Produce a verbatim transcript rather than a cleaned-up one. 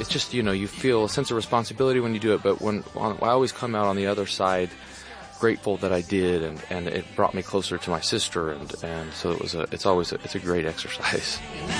it's just, you know, you feel a sense of responsibility when you do it, but when on, I always come out on the other side grateful that I did, and, and it brought me closer to my sister, and, and so it was a, it's always a, it's a great exercise.